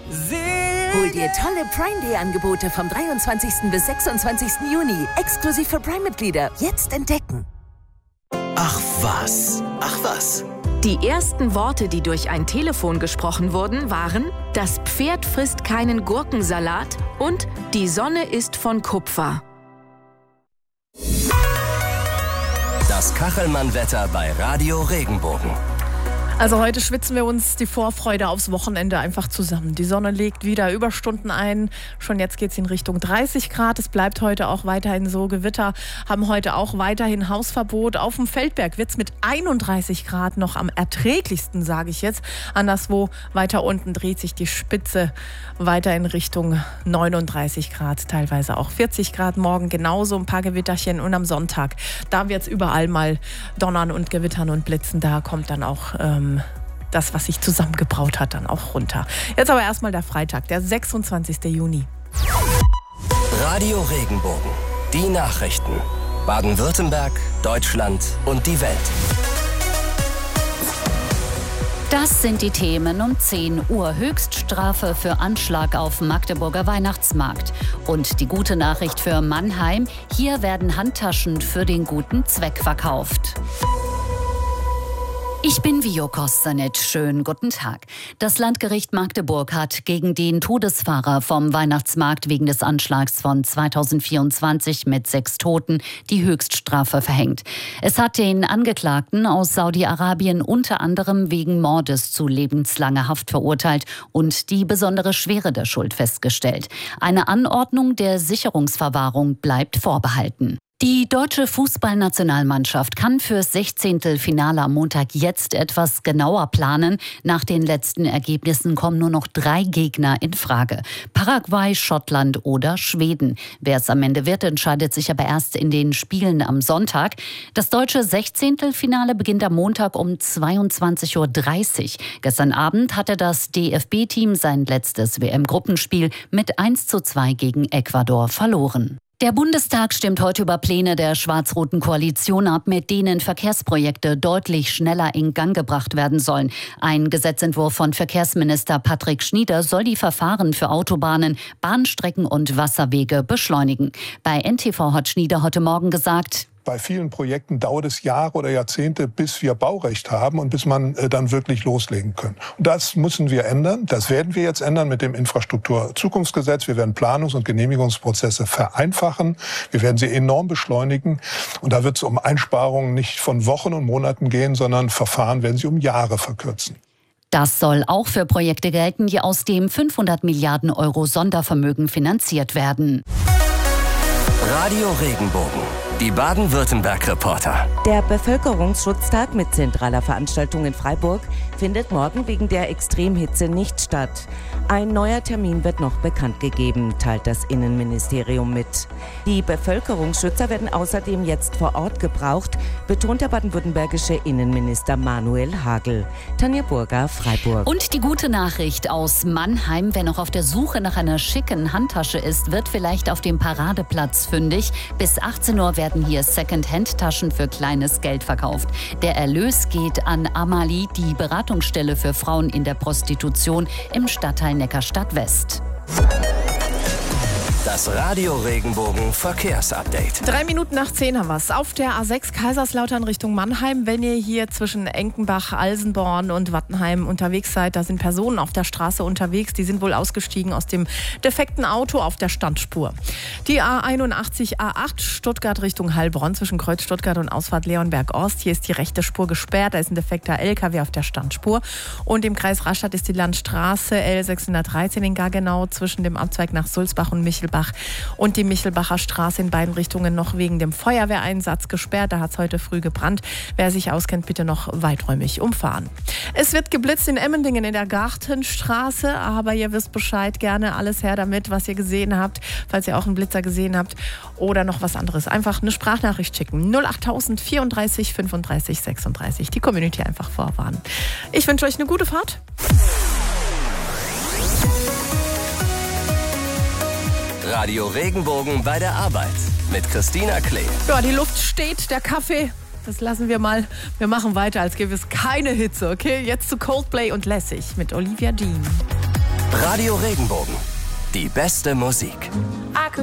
Hol dir tolle Prime Day Angebote vom 23. bis 26. Juni. Exklusiv für Prime-Mitglieder. Jetzt entdecken. Ach was. Die ersten Worte, die durch ein Telefon gesprochen wurden, waren: Das Pferd frisst keinen Gurkensalat und die Sonne ist von Kupfer. Das Kachelmann-Wetter bei Radio Regenbogen. Also heute schwitzen wir uns die Vorfreude aufs Wochenende einfach zusammen. Die Sonne legt wieder Überstunden ein. Schon jetzt geht es in Richtung 30 Grad. Es bleibt heute auch weiterhin so. Gewitter haben heute auch weiterhin Hausverbot. Auf dem Feldberg wird es mit 31 Grad noch am erträglichsten, sage ich jetzt. Anderswo weiter unten dreht sich die Spitze weiter in Richtung 39 Grad, teilweise auch 40 Grad. Morgen genauso ein paar Gewitterchen und am Sonntag, da wird es überall mal donnern und gewittern und blitzen. Da kommt dann auch das, was sich zusammengebraut hat, dann auch runter. Jetzt aber erstmal der Freitag, der 26. Juni. Radio Regenbogen. Die Nachrichten. Baden-Württemberg, Deutschland und die Welt. Das sind die Themen um 10 Uhr. Höchststrafe für Anschlag auf Magdeburger Weihnachtsmarkt. Und die gute Nachricht für Mannheim: Hier werden Handtaschen für den guten Zweck verkauft. Ich bin Vio Kostanic. Schönen guten Tag. Das Landgericht Magdeburg hat gegen den Todesfahrer vom Weihnachtsmarkt wegen des Anschlags von 2024 mit 6 Toten die Höchststrafe verhängt. Es hat den Angeklagten aus Saudi-Arabien unter anderem wegen Mordes zu lebenslanger Haft verurteilt und die besondere Schwere der Schuld festgestellt. Eine Anordnung der Sicherungsverwahrung bleibt vorbehalten. Die deutsche Fußballnationalmannschaft kann fürs 16. Finale am Montag jetzt etwas genauer planen. Nach den letzten Ergebnissen kommen nur noch 3 Gegner in Frage: Paraguay, Schottland oder Schweden. Wer es am Ende wird, entscheidet sich aber erst in den Spielen am Sonntag. Das deutsche 16. Finale beginnt am Montag um 22:30 Uhr. Gestern Abend hatte das DFB-Team sein letztes WM-Gruppenspiel mit 1:2 gegen Ecuador verloren. Der Bundestag stimmt heute über Pläne der schwarz-roten Koalition ab, mit denen Verkehrsprojekte deutlich schneller in Gang gebracht werden sollen. Ein Gesetzentwurf von Verkehrsminister Patrick Schnieder soll die Verfahren für Autobahnen, Bahnstrecken und Wasserwege beschleunigen. Bei NTV hat Schnieder heute Morgen gesagt: Bei vielen Projekten dauert es Jahre oder Jahrzehnte, bis wir Baurecht haben und bis man dann wirklich loslegen können. Und das müssen wir ändern. Das werden wir jetzt ändern mit dem Infrastrukturzukunftsgesetz. Wir werden Planungs- und Genehmigungsprozesse vereinfachen. Wir werden sie enorm beschleunigen. Und da wird es um Einsparungen nicht von Wochen und Monaten gehen, sondern Verfahren werden sie um Jahre verkürzen. Das soll auch für Projekte gelten, die aus dem 500 Milliarden Euro Sondervermögen finanziert werden. Radio Regenbogen. Die Baden-Württemberg-Reporter. Der Bevölkerungsschutztag mit zentraler Veranstaltung in Freiburg findet morgen wegen der Extremhitze nicht statt. Ein neuer Termin wird noch bekannt gegeben, teilt das Innenministerium mit. Die Bevölkerungsschützer werden außerdem jetzt vor Ort gebraucht, betont der baden-württembergische Innenminister Manuel Hagel. Tanja Burger, Freiburg. Und die gute Nachricht aus Mannheim: Wer noch auf der Suche nach einer schicken Handtasche ist, wird vielleicht auf dem Paradeplatz fündig. Bis 18 Uhr werden hier Second-Hand-Taschen für kleines Geld verkauft. Der Erlös geht an Amalie, die Beratungsstelle für Frauen in der Prostitution im Stadtteil Neckarstadt West. Das Radio Regenbogen Verkehrsupdate. 3 Minuten nach 10 haben wir es. Auf der A6 Kaiserslautern Richtung Mannheim. Wenn ihr hier zwischen Enkenbach, Alsenborn und Wattenheim unterwegs seid, da sind Personen auf der Straße unterwegs. Die sind wohl ausgestiegen aus dem defekten Auto auf der Standspur. Die A81 A8 Stuttgart Richtung Heilbronn zwischen Kreuz Stuttgart und Ausfahrt Leonberg-Ost. Hier ist die rechte Spur gesperrt. Da ist ein defekter LKW auf der Standspur. Und im Kreis Rastatt ist die Landstraße L613 in Gaggenau zwischen dem Abzweig nach Sulzbach und Michelbach und die Michelbacher Straße in beiden Richtungen noch wegen dem Feuerwehreinsatz gesperrt. Da hat es heute früh gebrannt. Wer sich auskennt, bitte noch weiträumig umfahren. Es wird geblitzt in Emmendingen in der Gartenstraße, aber ihr wisst Bescheid, gerne alles her damit, was ihr gesehen habt, falls ihr auch einen Blitzer gesehen habt oder noch was anderes. Einfach eine Sprachnachricht schicken. 08000 34 35 36. Die Community einfach vorwarnen. Ich wünsche euch eine gute Fahrt. Radio Regenbogen bei der Arbeit mit Christina Klee. Ja, die Luft steht, der Kaffee, das lassen wir mal. Wir machen weiter, als gäbe es keine Hitze, okay? Jetzt zu Coldplay und Lässig mit Olivia Dean. Radio Regenbogen. Die beste Musik.